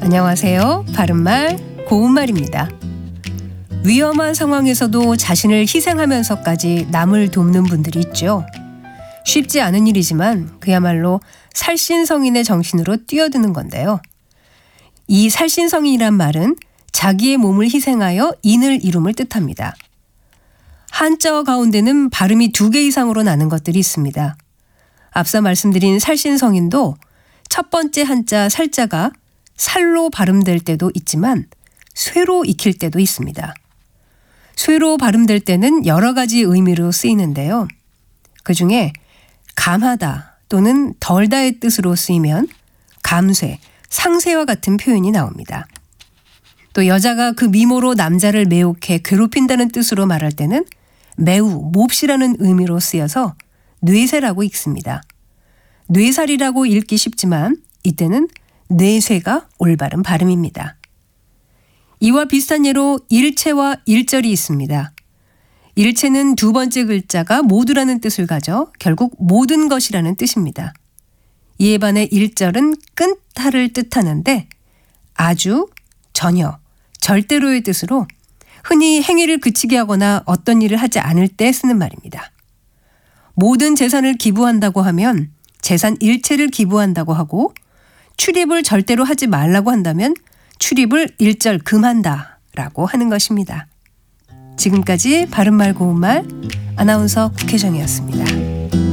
안녕하세요. 바른말 고운말입니다. 위험한 상황에서도 자신을 희생하면서까지 남을 돕는 분들이 있죠. 쉽지 않은 일이지만 그야말로 살신성인의 정신으로 뛰어드는 건데요. 이 살신성인이란 말은 자기의 몸을 희생하여 인을 이룸을 뜻합니다. 한자어 가운데는 발음이 2개 이상으로 나는 것들이 있습니다. 앞서 말씀드린 살신성인도 첫 번째 한자 살자가 살로 발음될 때도 있지만 쇠로 익힐 때도 있습니다. 쇠로 발음될 때는 여러 가지 의미로 쓰이는데요. 그중에 감하다 또는 덜다의 뜻으로 쓰이면 감쇠, 상쇠와 같은 표현이 나옵니다. 또 여자가 그 미모로 남자를 매혹해 괴롭힌다는 뜻으로 말할 때는 매우, 몹시라는 의미로 쓰여서 뇌세라고 읽습니다. 뇌살이라고 읽기 쉽지만 이때는 뇌쇠가 올바른 발음입니다. 이와 비슷한 예로 일체와 일절이 있습니다. 일체는 2번째 글자가 모두라는 뜻을 가져 결국 모든 것이라는 뜻입니다. 이에 반해 일절은 끊다를 뜻하는데 아주, 전혀, 절대로의 뜻으로 흔히 행위를 그치게 하거나 어떤 일을 하지 않을 때 쓰는 말입니다. 모든 재산을 기부한다고 하면 재산 일체를 기부한다고 하고 출입을 절대로 하지 말라고 한다면 출입을 일절 금한다 라고 하는 것입니다. 지금까지 바른말 고운말 아나운서 국혜정이었습니다.